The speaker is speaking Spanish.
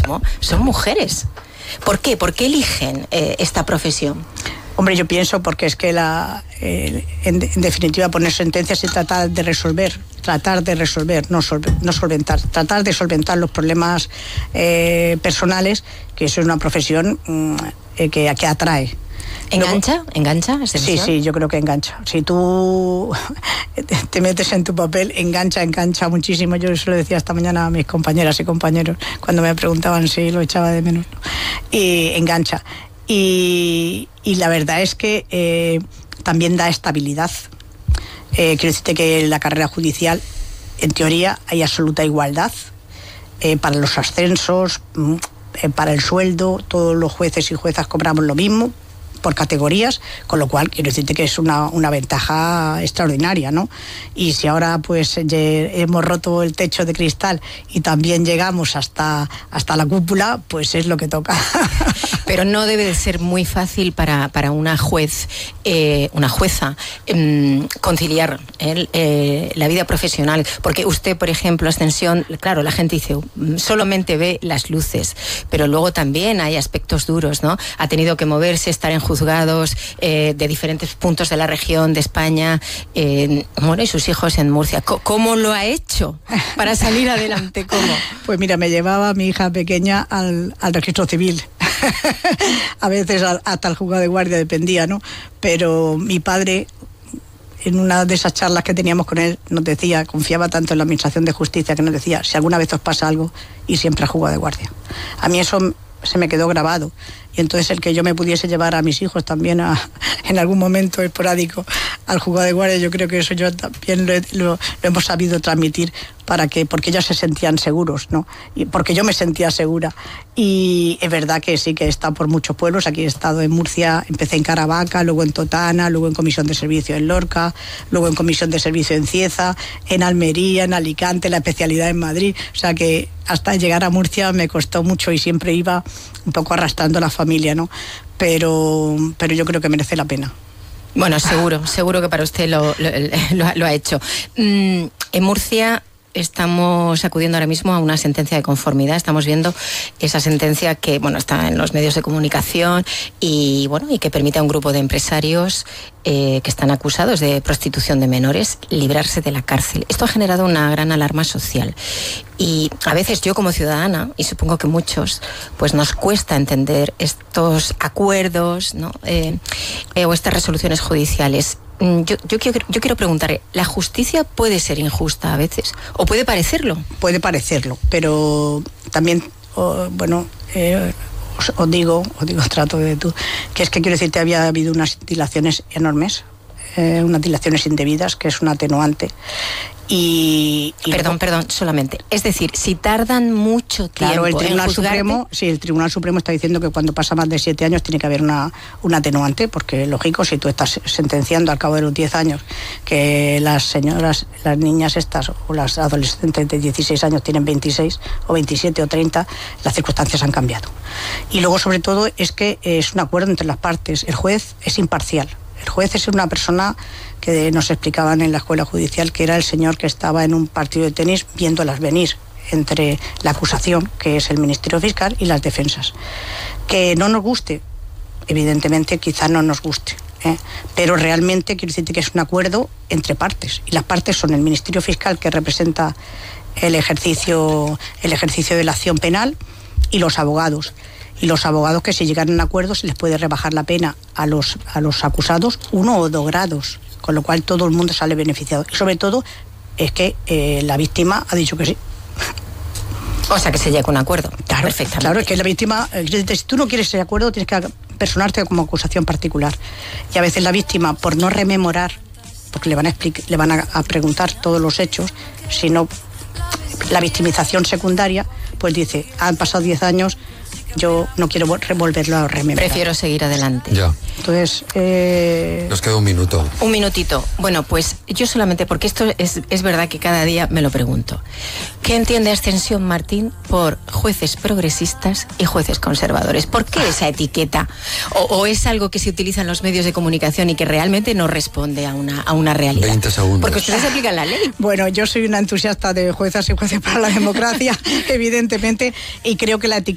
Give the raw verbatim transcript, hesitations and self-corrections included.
Supremo son mujeres. ¿Por qué? ¿Por qué eligen eh, esta profesión? Hombre, yo pienso porque es que la, eh, en, en definitiva poner sentencias y tratar de resolver, tratar de resolver, no, solve, no solventar, tratar de solventar los problemas eh, personales, que eso es una profesión eh, que, que atrae. ¿Engancha? Luego, ¿Engancha? Sí, sí, yo creo que engancha. Si tú te metes en tu papel, engancha, engancha muchísimo. Yo eso lo decía esta mañana a mis compañeras y compañeros cuando me preguntaban si lo echaba de menos. Y engancha. Y, y la verdad es que eh, también da estabilidad. Eh, quiero decirte que en la carrera judicial, en teoría, hay absoluta igualdad eh, para los ascensos, eh, para el sueldo. Todos los jueces y juezas cobramos lo mismo por categorías, con lo cual quiero decirte que es una, una ventaja extraordinaria, ¿no? Y si ahora pues hemos roto el techo de cristal y también llegamos hasta, hasta la cúpula, pues es lo que toca. Pero no debe de ser muy fácil para, para una juez, eh, una jueza, eh, conciliar eh, eh, la vida profesional, porque usted, por ejemplo, Ascensión, claro, la gente dice, solamente ve las luces, pero luego también hay aspectos duros, ¿no? Ha tenido que moverse, estar en juzgados eh, de diferentes puntos de la región de España, eh, bueno, y sus hijos en Murcia. ¿Cómo lo ha hecho para salir adelante? ¿Cómo? Pues mira, me llevaba a mi hija pequeña al, al registro civil. A veces hasta el juzgado de guardia dependía, ¿no? Pero mi padre, en una de esas charlas que teníamos con él, nos decía, confiaba tanto en la administración de justicia, que nos decía, si alguna vez os pasa algo, ir siempre al juzgado de guardia. A mí eso se me quedó grabado. Y entonces el que yo me pudiese llevar a mis hijos también a, en algún momento esporádico al juzgado de guardia, yo creo que eso yo también lo, lo, lo hemos sabido transmitir para que, porque ellos se sentían seguros, ¿no? Y porque yo me sentía segura. Y es verdad que sí que he estado por muchos pueblos. Aquí he estado en Murcia, empecé en Caravaca, luego en Totana, luego en comisión de servicio en Lorca, luego en comisión de servicio en Cieza, en Almería, en Alicante, la especialidad en Madrid. O sea que hasta llegar a Murcia me costó mucho y siempre iba un poco arrastrando a la familia, ¿no? Pero, pero yo creo que merece la pena. Bueno, seguro, seguro que para usted lo, lo, lo, lo ha hecho. Mm, en Murcia estamos acudiendo ahora mismo a una sentencia de conformidad. Estamos viendo esa sentencia que, bueno, está en los medios de comunicación y, bueno, y que permite a un grupo de empresarios eh, que están acusados de prostitución de menores librarse de la cárcel. Esto ha generado una gran alarma social. Y a veces yo como ciudadana, y supongo que muchos, pues nos cuesta entender estos acuerdos, ¿no? eh, eh, o estas resoluciones judiciales. Yo, yo, quiero, yo quiero preguntarle, ¿la justicia puede ser injusta a veces? ¿O puede parecerlo? Puede parecerlo, pero también, oh, bueno, eh, os, os digo, os digo, trato de tú, que es que quiero decirte, había habido unas dilaciones enormes, eh, unas dilaciones indebidas, que es un atenuante. Y, y perdón, luego, perdón, solamente. Es decir, si tardan mucho tiempo. Claro, el Tribunal en Supremo, sí, el Tribunal Supremo está diciendo que cuando pasa más de siete años tiene que haber una, un atenuante, porque lógico, si tú estás sentenciando al cabo de los diez años que las señoras, las niñas estas o las adolescentes de dieciséis años tienen veintiséis o veintisiete o treinta, las circunstancias han cambiado. Y luego, sobre todo, es que es un acuerdo entre las partes. El juez es imparcial. El juez es una persona que nos explicaban en la escuela judicial que era el señor que estaba en un partido de tenis viéndolas venir entre la acusación, que es el Ministerio Fiscal, y las defensas. Que no nos guste, evidentemente quizás no nos guste, ¿eh? Pero realmente quiero decirte que es un acuerdo entre partes, y las partes son el Ministerio Fiscal, que representa el ejercicio, el ejercicio de la acción penal, y los abogados. Y los abogados, que si llegan a un acuerdo se les puede rebajar la pena a los, a los acusados uno o dos grados, con lo cual todo el mundo sale beneficiado. Y sobre todo es que eh, la víctima ha dicho que sí. O sea, que se llega a un acuerdo. Claro, perfectamente. Claro, es que la víctima, si tú no quieres ese acuerdo, tienes que personarte como acusación particular. Y a veces la víctima, por no rememorar, porque le van a, explicar, le van a, a preguntar todos los hechos, sino la victimización secundaria, pues dice, han pasado diez años, yo no quiero volverlo a rememorar. Prefiero seguir adelante. Ya. Entonces, eh... nos queda un minuto. Un minutito. Bueno, pues yo solamente, porque esto es, es verdad que cada día me lo pregunto. ¿Qué entiende Ascensión Martín por jueces progresistas y jueces conservadores? ¿Por qué esa etiqueta? ¿O, o es algo que se utiliza en los medios de comunicación y que realmente no responde a una, a una realidad? veinte segundos. Porque ustedes aplican la ley. Bueno, yo soy una entusiasta de juezas y jueces para la democracia, evidentemente, y creo que la etiqueta